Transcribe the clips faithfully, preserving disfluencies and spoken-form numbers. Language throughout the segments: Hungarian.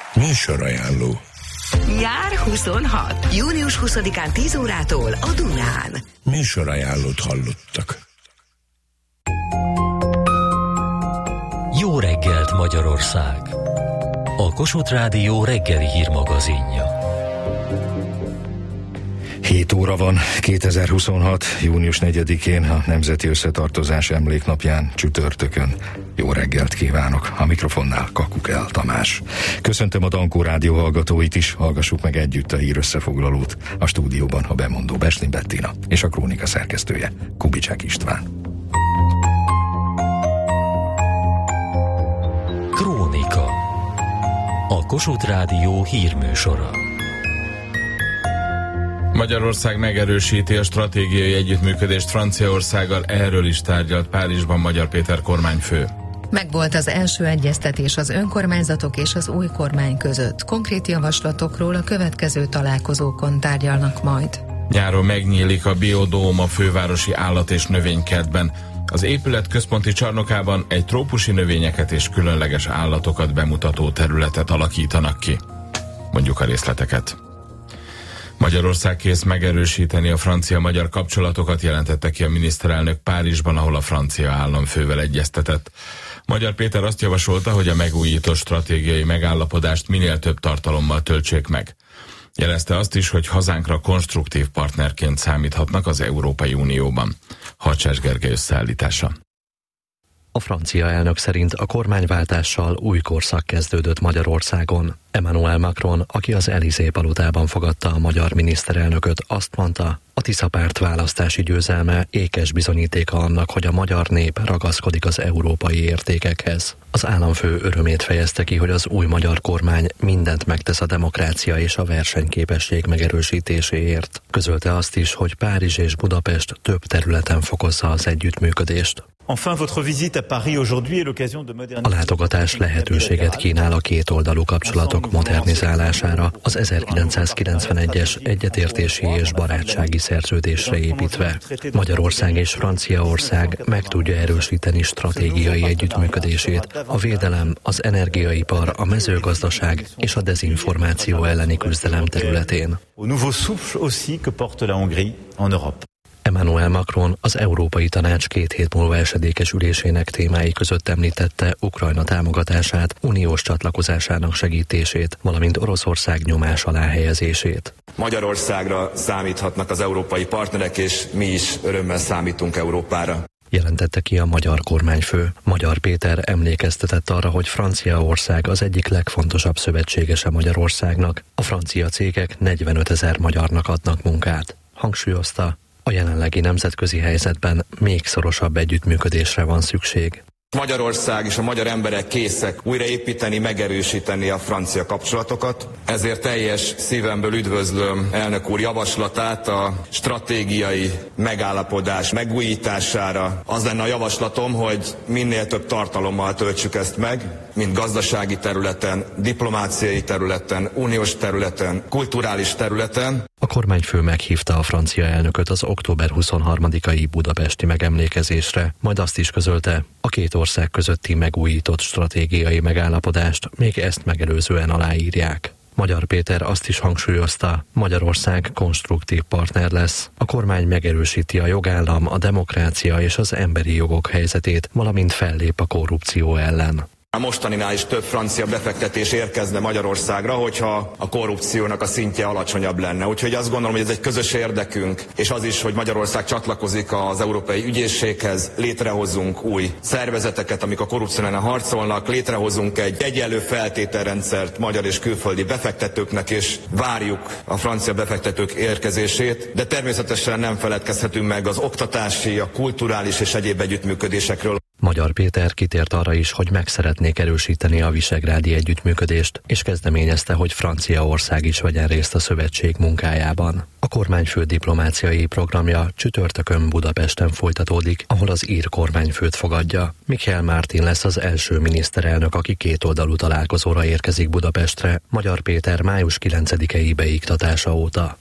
Műsorajánló. Nyár huszonhat. június huszadikán tíz órától a Dunán. Műsorajánlót hallottak. Jó reggelt, Magyarország! A Kossuth Rádió reggeli hírmagazinja. hét óra van, kétezer-huszonhat. június negyedikén, a Nemzeti Összetartozás Emléknapján, csütörtökön. Jó reggelt kívánok! A mikrofonnál Kakukel Tamás. Köszöntöm a Dankó Rádió hallgatóit is, hallgassuk meg együtt a hír összefoglalót. A stúdióban a bemondó Beslin Bettina és a krónika szerkesztője Kubicsák István. Krónika. A Kossuth Rádió hírműsora. Magyarország megerősíti a stratégiai együttműködést Franciaországgal, erről is tárgyalt Párizsban Magyar Péter kormányfő. Megvolt az első egyeztetés az önkormányzatok és az új kormány között. Konkrét javaslatokról a következő találkozókon tárgyalnak majd. Nyáron megnyílik a Biodóm a fővárosi állat- és növénykertben. Az épület központi csarnokában egy trópusi növényeket és különleges állatokat bemutató területet alakítanak ki. Mondjuk a részleteket. Magyarország kész megerősíteni a francia-magyar kapcsolatokat, jelentette ki a miniszterelnök Párizsban, ahol a francia államfővel egyeztetett. Magyar Péter azt javasolta, hogy a megújított stratégiai megállapodást minél több tartalommal töltsék meg. Jelezte azt is, hogy hazánkra konstruktív partnerként számíthatnak az Európai Unióban. Hadsás Gergely összeállítása. A francia elnök szerint a kormányváltással új korszak kezdődött Magyarországon. Emmanuel Macron, aki az Élysée palotában fogadta a magyar miniszterelnököt, azt mondta, a Tisza párt választási győzelme ékes bizonyítéka annak, hogy a magyar nép ragaszkodik az európai értékekhez. Az államfő örömét fejezte ki, hogy az új magyar kormány mindent megtesz a demokrácia és a versenyképesség megerősítéséért. Közölte azt is, hogy Párizs és Budapest több területen fokozza az együttműködést. A látogatás lehetőséget kínál a kétoldalú kapcsolatok modernizálására, az ezerkilencszázkilencvenegyes egyetértési és barátsági szerződésre építve. Magyarország és Franciaország meg tudja erősíteni stratégiai együttműködését a védelem, az energiaipar, a mezőgazdaság és a dezinformáció elleni küzdelem területén. Emmanuel Macron az Európai Tanács két hét múlva esedékes ülésének témái között említette Ukrajna támogatását, uniós csatlakozásának segítését, valamint Oroszország nyomás alá helyezését. Magyarországra számíthatnak az európai partnerek, és mi is örömmel számítunk Európára. Jelentette ki a magyar kormányfő. Magyar Péter emlékeztetett arra, hogy Franciaország az egyik legfontosabb szövetségese Magyarországnak. A francia cégek negyvenötezer magyarnak adnak munkát. Hangsúlyozta, a jelenlegi nemzetközi helyzetben még szorosabb együttműködésre van szükség. Magyarország és a magyar emberek készek újraépíteni, megerősíteni a francia kapcsolatokat. Ezért teljes szívemből üdvözlöm elnök úr javaslatát a stratégiai megállapodás megújítására. Az lenne a javaslatom, hogy minél több tartalommal töltsük ezt meg, mint gazdasági területen, diplomáciai területen, uniós területen, kulturális területen. A kormányfő meghívta a francia elnököt az október huszonharmadikai budapesti megemlékezésre, majd azt is közölte, a két ország közötti megújított stratégiai megállapodást még ezt megelőzően aláírják. Magyar Péter azt is hangsúlyozta, Magyarország konstruktív partner lesz. A kormány megerősíti a jogállam, a demokrácia és az emberi jogok helyzetét, valamint fellép a korrupció ellen. A mostaninál is több francia befektetés érkezne Magyarországra, hogyha a korrupciónak a szintje alacsonyabb lenne. Úgyhogy azt gondolom, hogy ez egy közös érdekünk, és az is, hogy Magyarország csatlakozik az Európai Ügyészséghez, létrehozunk új szervezeteket, amik a korrupció ellen harcolnak, létrehozunk egy egyenlő feltételrendszert magyar és külföldi befektetőknek, és várjuk a francia befektetők érkezését, de természetesen nem feledkezhetünk meg az oktatási, a kulturális és egyéb együttműködésekről. Magyar Péter kitért arra is, hogy meg szeretnék erősíteni a visegrádi együttműködést, és kezdeményezte, hogy Franciaország is vegyen részt a szövetség munkájában. A kormányfő diplomáciai programja csütörtökön Budapesten folytatódik, ahol az ír kormányfőt fogadja. Michel Martin lesz az első miniszterelnök, aki kétoldalú találkozóra érkezik Budapestre, Magyar Péter május kilencedikei beiktatása óta.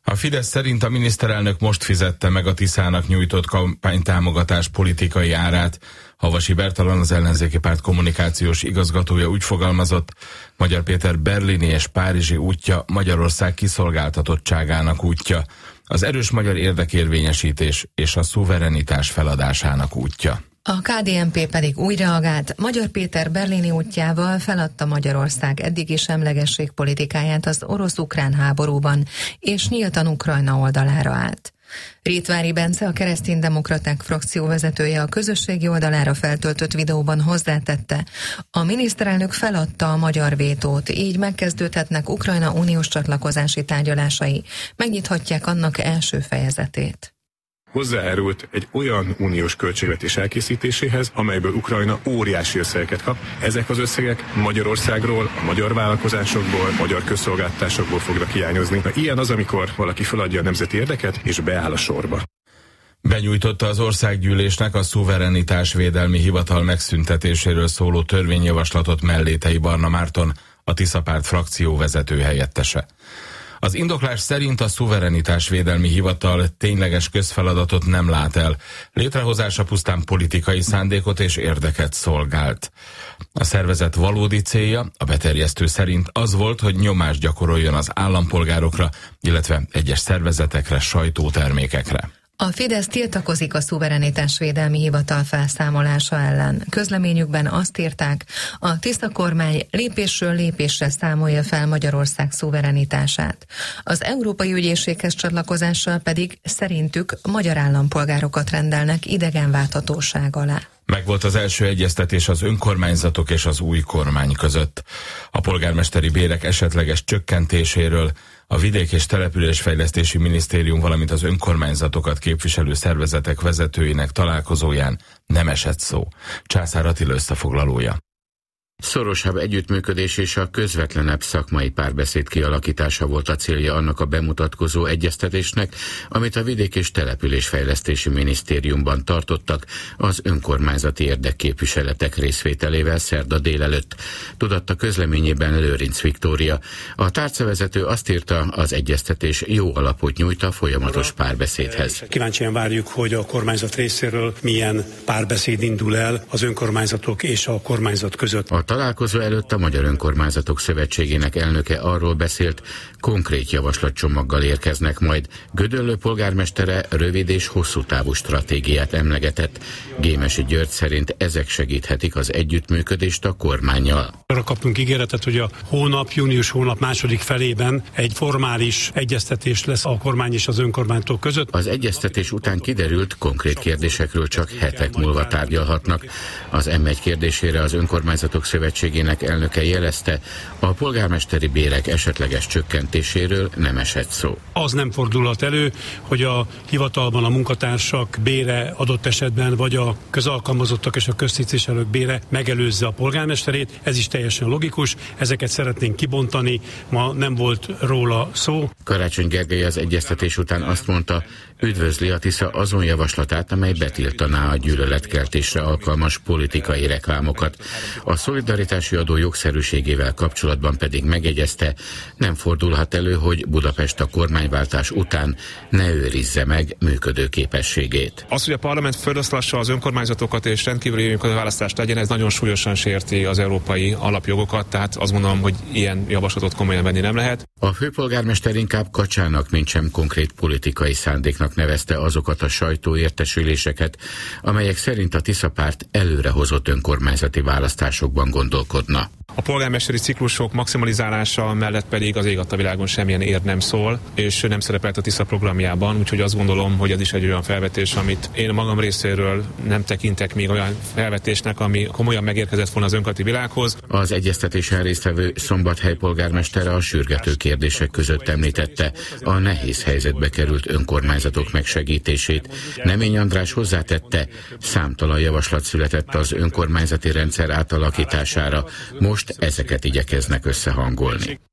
A Fidesz szerint a miniszterelnök most fizette meg a Tiszának nyújtott kampánytámogatás politikai árát. Havasi Bertalan, az ellenzéki párt kommunikációs igazgatója úgy fogalmazott, Magyar Péter berlini és párizsi útja Magyarország kiszolgáltatottságának útja, az erős magyar érdekérvényesítés és a szuverenitás feladásának útja. A ká dé en pé pedig úgy reagált, Magyar Péter berlini útjával feladta Magyarország eddigi semlegességpolitikáját az orosz-ukrán háborúban, és nyíltan Ukrajna oldalára állt. Rétvári Bence, a kereszténydemokraták frakcióvezetője a közösségi oldalára feltöltött videóban hozzátette, a miniszterelnök feladta a magyar vétót, így megkezdődhetnek Ukrajna uniós csatlakozási tárgyalásai, megnyithatják annak első fejezetét. Hozzájárult egy olyan uniós költségvetés elkészítéséhez, amelyből Ukrajna óriási összegeket kap. Ezek az összegek Magyarországról, a magyar vállalkozásokból, magyar közszolgáltatásokból fognak hiányozni. Na, ilyen az, amikor valaki feladja a nemzeti érdeket, és beáll a sorba. Benyújtotta az országgyűlésnek a szuverenitásvédelmi hivatal megszüntetéséről szóló törvényjavaslatot Mellétei Barna Márton, a Tisza párt frakció vezető helyettese. Az indoklás szerint a szuverenitásvédelmi hivatal tényleges közfeladatot nem lát el. Létrehozása pusztán politikai szándékot és érdeket szolgált. A szervezet valódi célja a beterjesztő szerint az volt, hogy nyomást gyakoroljon az állampolgárokra, illetve egyes szervezetekre, sajtótermékekre. A Fidesz tiltakozik a szuverenitásvédelmi hivatal felszámolása ellen. Közleményükben azt írták, a Tisza kormány lépésről lépésre számolja fel Magyarország szuverenitását. Az Európai Ügyészséghez csatlakozással pedig szerintük magyar állampolgárokat rendelnek idegenválthatóság alá. Megvolt az első egyeztetés az önkormányzatok és az új kormány között. A polgármesteri bérek esetleges csökkentéséről a Vidék- és Településfejlesztési Minisztérium, valamint az önkormányzatokat képviselő szervezetek vezetőinek találkozóján nem esett szó. Császár Attila összefoglalója. Szorosabb együttműködés és a közvetlenebb szakmai párbeszéd kialakítása volt a célja annak a bemutatkozó egyeztetésnek, amit a Vidék- és Településfejlesztési Minisztériumban tartottak az önkormányzati érdekképviseletek részvételével szerda délelőtt, tudatta közleményében Lőrinc Viktória. A tárcavezető azt írta, az egyeztetés jó alapot nyújt a folyamatos párbeszédhez. Kíváncsian várjuk, hogy a kormányzat részéről milyen párbeszéd indul el az önkormányzatok és a kormányzat között. A találkozó előtt a Magyar Önkormányzatok Szövetségének elnöke arról beszélt, konkrét javaslatcsomaggal érkeznek majd. Gödöllő polgármestere rövid és hosszú távú stratégiát emlegetett. Gémesi György szerint ezek segíthetik az együttműködést a kormánnyal. Arra kaptunk ígéretet, hogy a hónap, június hónap második felében egy formális egyeztetés lesz a kormány és az önkormányzatok között. Az egyeztetés után kiderült, konkrét kérdésekről csak hetek múlva tárgyalhatnak. Az em egy kérdésére az önkormányzatok szövetségének elnöke jelezte, a polgármesteri bérek esetleges csökkentéséről nem esett szó. Az nem fordulhat elő, hogy a hivatalban a munkatársak bére adott esetben, vagy a közalkalmazottak és a köztisztviselők bére megelőzze a polgármesterét. Ez is teljesen logikus, ezeket szeretnénk kibontani, ma nem volt róla szó. Karácsony Gergely az egyeztetés után azt mondta, üdvözli a Tisza azon javaslatát, amely betiltaná a gyűlöletkeltésre alkalmas politikai reklámokat. A szolidaritási adó jogszerűségével kapcsolatban pedig megjegyezte, nem fordulhat elő, hogy Budapest a kormányváltás után ne őrizze meg működőképességét. Az, hogy a parlament föloszlassa az önkormányzatokat és rendkívüli választást legyen, ez nagyon súlyosan sérti az európai alapjogokat, tehát azt gondolom, hogy ilyen javaslatot komolyan venni nem lehet. A főpolgármester inkább kacsának, mint sem konkrét politikai szándéknak nevezte azokat a sajtóértesüléseket, amelyek szerint a Tisza párt előrehozott önkormányzati választásokban gondolkodna. A polgármesteri ciklusok maximalizálása mellett pedig az ég adta világon semmilyen ér nem szól, és nem szerepelt a Tisza programjában, úgyhogy azt gondolom, hogy ez is egy olyan felvetés, amit én magam részéről nem tekintek még olyan felvetésnek, ami komolyan megérkezett volna az önkormányzati világhoz. Az egyeztetésen résztvevő Szombathely polgármestere a sürgető kérdések között említette a nehéz helyzetbe került önkormányzatok megsegítését. Nemény András hozzátette, számtalan javaslat született az önkormányzati rendszer átalakítására, most ezeket igyekeznek összehangolni.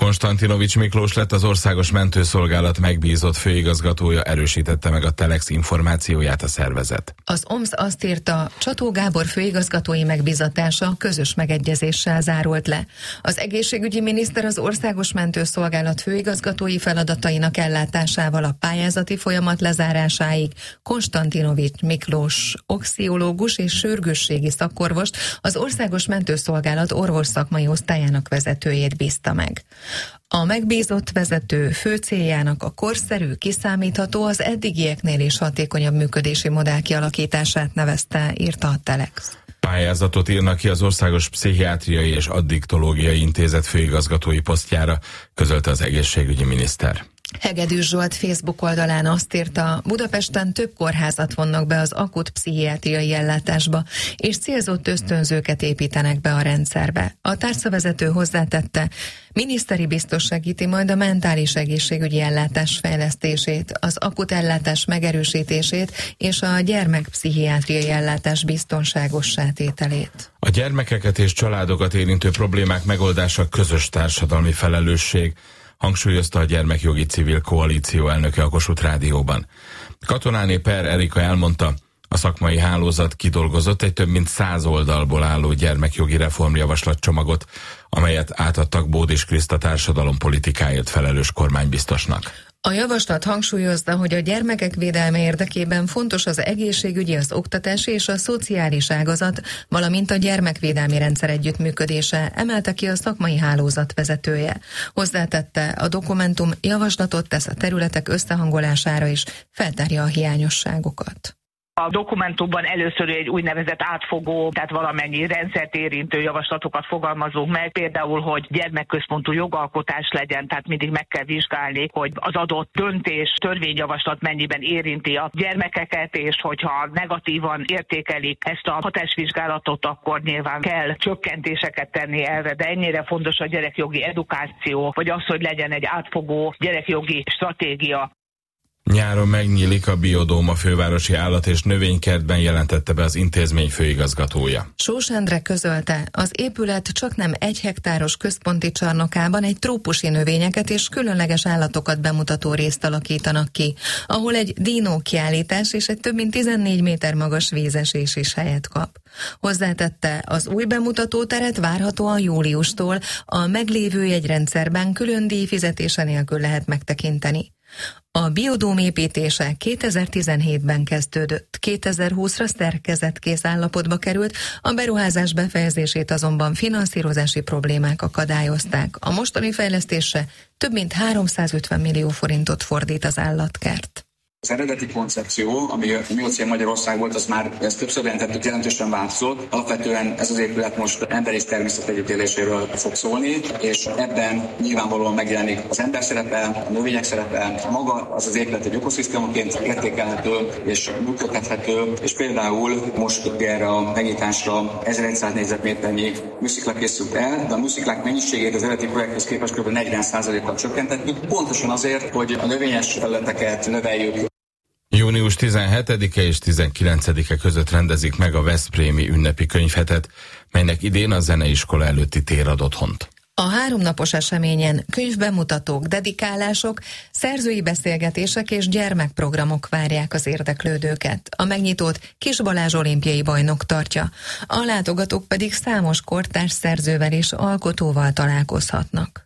Konstantinovics Miklós lett az Országos Mentőszolgálat megbízott főigazgatója, erősítette meg a Telex információját a szervezet. Az o em es azt írta, Csató Gábor főigazgatói megbízatása közös megegyezéssel zárult le. Az egészségügyi miniszter az Országos Mentőszolgálat főigazgatói feladatainak ellátásával a pályázati folyamat lezárásáig Konstantinovics Miklós oxiológus és sürgősségi szakorvost, az Országos Mentőszolgálat orvosszakmai osztályának vezetőjét bízta meg. A megbízott vezető fő céljának a korszerű, kiszámítható, az eddigieknél is hatékonyabb működési modell kialakítását nevezte, írta a Telex. Pályázatot írnak ki az Országos Pszichiátriai és Addiktológiai Intézet főigazgatói posztjára, közölte az egészségügyi miniszter. Hegedűs Zsolt Facebook oldalán azt írta, Budapesten több kórházat vonnak be az akut pszichiátriai ellátásba, és célzott ösztönzőket építenek be a rendszerbe. A tárcavezető hozzátette, miniszteri biztos segíti majd a mentális egészségügyi ellátás fejlesztését, az akut ellátás megerősítését és a gyermekpszichiátriai ellátás biztonságossá tételét. A gyermekeket és családokat érintő problémák megoldása közös társadalmi felelősség, hangsúlyozta a Gyermekjogi Civil Koalíció elnöke a Kossuth Rádióban. Katonáné Per Erika elmondta, a szakmai hálózat kidolgozott egy több mint száz oldalból álló gyermekjogi reformjavaslatcsomagot, amelyet átadtak Bódis Kriszta társadalompolitikáért felelős kormánybiztosnak. A javaslat hangsúlyozza, hogy a gyermekek védelme érdekében fontos az egészségügyi, az oktatási és a szociális ágazat, valamint a gyermekvédelmi rendszer együttműködése, emelte ki a szakmai hálózat vezetője. Hozzátette, a dokumentum javaslatot tesz a területek összehangolására és feltárja a hiányosságokat. A dokumentumban először egy úgynevezett átfogó, tehát valamennyi rendszert érintő javaslatokat fogalmazunk meg, például, hogy gyermekközpontú jogalkotás legyen, tehát mindig meg kell vizsgálni, hogy az adott döntés, törvényjavaslat mennyiben érinti a gyermekeket, és hogyha negatívan értékelik ezt a hatásvizsgálatot, akkor nyilván kell csökkentéseket tenni erre, de ennyire fontos a gyerekjogi edukáció, vagy az, hogy legyen egy átfogó gyerekjogi stratégia. Nyáron megnyílik a Biodóma fővárosi állat- és növénykertben, jelentette be az intézmény főigazgatója. Sós Endre közölte, az épület csaknem egy hektáros központi csarnokában egy trópusi növényeket és különleges állatokat bemutató részt alakítanak ki, ahol egy dínó kiállítás és egy több mint tizennégy méter magas vízesés is helyet kap. Hozzátette, az új bemutatóteret várhatóan júliustól a meglévő jegyrendszerben külön díj fizetése nélkül lehet megtekinteni. A Biodóm építése kétezer-tizenhétben kezdődött, kétezer-húszra szerkezetkész állapotba került, a beruházás befejezését azonban finanszírozási problémák akadályozták. A mostani fejlesztésre több mint háromszázötven millió forintot fordít az állatkert. Az eredeti koncepció, ami a Miocén Magyarország volt, az már, ezt többször jelentettük, jelentősen változott. Alapvetően ez az épület most ember és természet együttéléséről fog szólni, és ebben nyilvánvalóan megjelenik az ember szerepe, a növények szerepe, maga az az épület egy ökoszisztémaként értékelhető és működtethető, és például most erre a megnyitásra ezerszáz négyzetméternyi műszikla készült el, de a műsziklák mennyiségét az eredeti projekthez képest kb. negyven százalékkal csökkentettük, pontosan azért, hogy a növényes felületeket növeljük. Június tizenhetedike és tizenkilencedike között rendezik meg a veszprémi ünnepi könyvhetet, melynek idén a zeneiskola előtti tér ad otthont. A háromnapos eseményen könyvbemutatók, dedikálások, szerzői beszélgetések és gyermekprogramok várják az érdeklődőket. A megnyitót Kis Balázs olimpiai bajnok tartja, a látogatók pedig számos kortárs szerzővel és alkotóval találkozhatnak.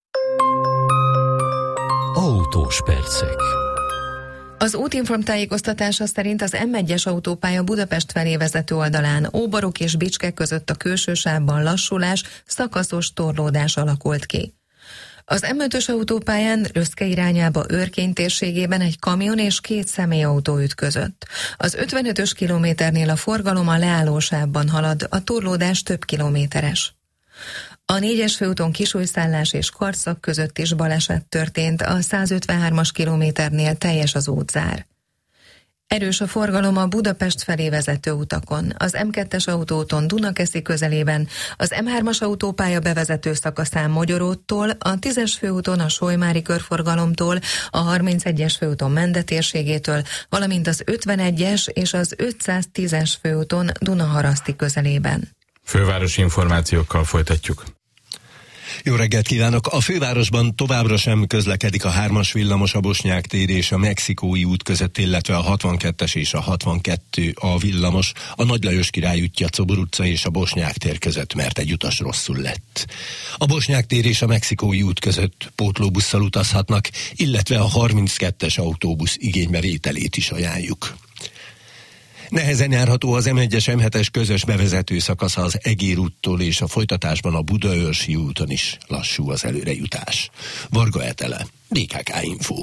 Autós percek. Az Útinform tájékoztatása szerint az M egyes autópálya Budapest felé vezető oldalán Óbarok és Bicske között a külső sávban lassulás, szakaszos torlódás alakult ki. Az M ötös autópályán Röszke irányába Őrkény térségében egy kamion és két személyautó ütközött. Az ötvenötös kilométernél a forgalom a leállósávban halad, a torlódás több kilométeres. A négyes főúton Kisújszállás és Karcag között is baleset történt, a százötvenhármas kilométernél teljes az útzár. Erős a forgalom a Budapest felé vezető utakon, az M kettes autóúton Dunakeszi közelében, az M hármas autópálya bevezető szakaszán Mogyoróttól, a tízes főúton a Solymári körforgalomtól, a harmincegyes főúton Mende térségétől, valamint az ötvenegyes és az ötszáztízes főúton Dunaharaszti közelében. Fővárosi információkkal folytatjuk. Jó reggelt kívánok! A fővárosban továbbra sem közlekedik a hármas villamos, a Bosnyák tér és a Mexikói út között, illetve a hatvankettes és a hatvankettő a villamos, a Nagy Lajos Király útja, Czobor utca és a Bosnyák tér között, mert egy utas rosszul lett. A Bosnyák tér és a Mexikói út között pótlóbusszal utazhatnak, illetve a harminckettes autóbusz igénybevételét is ajánljuk. Nehezen járható az em egyes em hetes közös bevezető szakasza az Egér úttól, és a folytatásban a Budaörsi úton is lassú az előrejutás. Varga Etele, bé ká ká Info.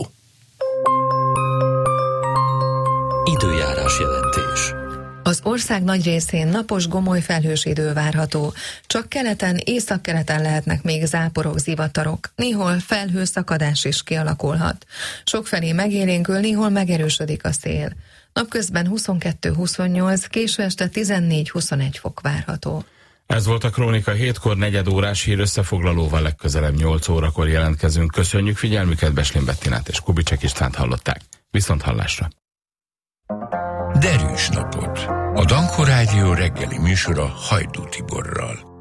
Időjárás jelentés. Az ország nagy részén napos, gomoly felhős idő várható. Csak keleten, északkeleten lehetnek még záporok, zivatarok. Néhol felhőszakadás is kialakulhat. Sokfelé megélénkül, néhol megerősödik a szél. Napközben huszonkettő-huszonnyolc, késő este tizennégy-huszonegy fok várható. Ez volt a Krónika hétkor negyed órás hír összefoglalóval, legközelebb nyolc órakor jelentkezünk. Köszönjük figyelmüket, Beslin Bettinát és Kubicek Istvánt hallották. Viszont hallásra. Derűs napot. A Danko Rádió reggeli műsora Hajdú Tiborral.